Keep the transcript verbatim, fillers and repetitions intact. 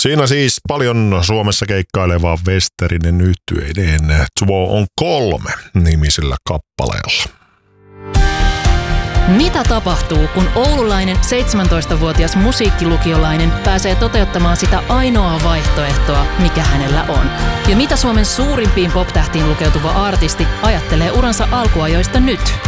Siinä siis paljon Suomessa keikkailevaa Westerinen yhtyeiden Tuo on kolme nimisellä kappaleella. Mitä tapahtuu, kun oululainen seitsemäntoistavuotias musiikkilukiolainen pääsee toteuttamaan sitä ainoaa vaihtoehtoa, mikä hänellä on? Ja mitä Suomen suurimpiin pop-tähtiin lukeutuva artisti ajattelee uransa alkuajoista nyt?